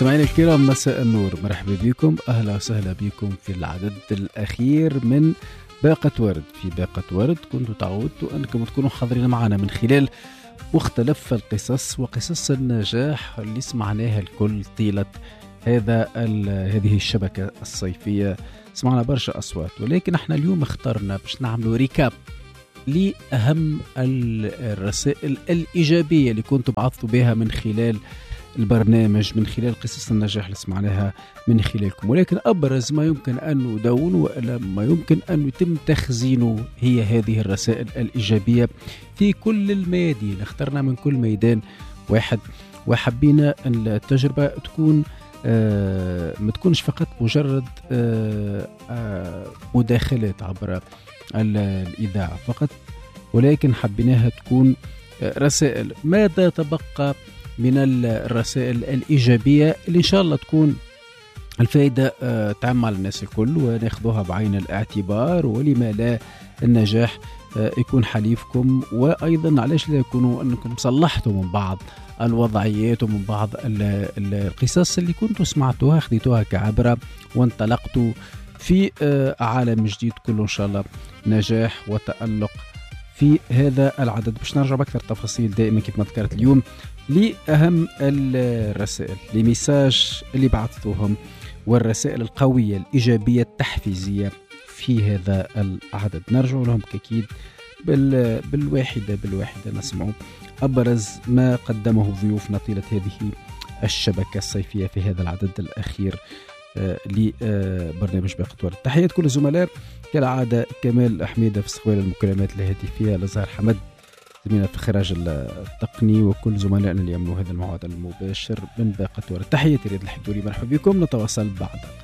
مستمعينا الكرام، مساء النور، مرحبا بكم، أهلا وسهلا بكم في العدد الأخير من باقة ورد. في باقة ورد كنتوا تعودتوا أنكم تكونوا حاضرين معنا من خلال مختلف القصص وقصص النجاح اللي سمعناها الكل طيلة هذه الشبكة الصيفية. سمعنا برشا أصوات، ولكن احنا اليوم اخترنا باش نعملوا ريكاب لأهم الرسائل الإيجابية اللي كنتوا بعثتوا بها من خلال البرنامج، من خلال قصص النجاح اللي سمعناها من خلالكم. ولكن أبرز ما يمكن أن ندون وما يمكن أن يتم تخزينه هي هذه الرسائل الإيجابية في كل الميادين. اخترنا من كل ميدان واحد، وحبينا أن التجربة تكون ما تكونش فقط مجرد مداخلات عبر الإذاعة فقط، ولكن حبيناها تكون رسائل. ماذا تبقى من الرسائل الإيجابية اللي إن شاء الله تكون الفائدة تعم على الناس الكل وناخذوها بعين الاعتبار، ولما لا النجاح يكون حليفكم، وأيضا علاش لا يكونوا أنكم صلحتوا من بعض الوضعيات ومن بعض القصص اللي كنتوا سمعتوها خذيتوها كعبرة وانطلقتوا في عالم جديد كله إن شاء الله نجاح وتألق في هذا العدد. باش نرجع بأكثر تفاصيل دائما كيف ما ذكرت اليوم لأهم الرسائل، لميساج اللي بعثتوهم والرسائل القوية الإيجابية التحفيزية في هذا العدد. نرجع لهم أكيد بالواحدة نسمعوا أبرز ما قدمه ضيوفنا طيلة هذه الشبكة الصيفية في هذا العدد الأخير لبرنامج باقة ورد. تحيات كل الزملاء كالعادة، كمال حميدة في استقبال المكالمات الهاتفية، الأزهر حمد زميلنا في الخراج التقني، وكل زملائنا اللي يعملوا هذا الموعد المباشر من باقة ورد. تحياتي رياض الحدوري، مرحبا بكم، نتواصل بعد